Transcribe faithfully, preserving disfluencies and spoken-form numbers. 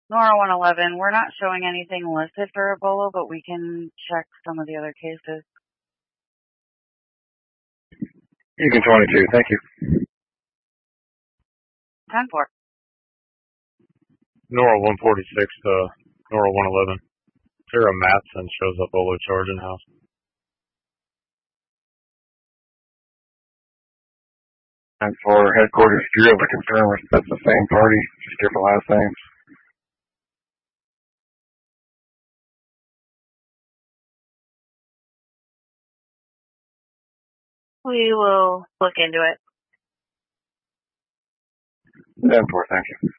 Nora one eleven, we're not showing anything listed for Ebola, but we can check some of the other cases. Beacon twenty-two, thank you. ten four. Nora one forty-six, uh, Nora one eleven. Sarah Matson shows up Olo charging house. And for headquarters, do you have to confirm if that's the same party, just different last names? We will look into it. ten four, thank you.